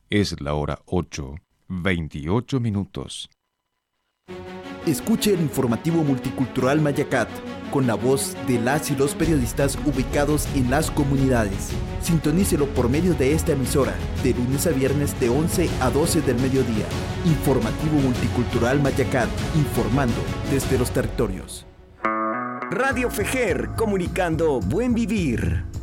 Es la hora 8:28. Escuche el informativo multicultural Mayacat, con la voz de las y los periodistas ubicados en las comunidades. Sintonícelo por medio de esta emisora, de lunes a viernes de 11 a 12 del mediodía. Informativo multicultural Mayacat, informando desde los territorios. Radio Fejer, comunicando buen vivir.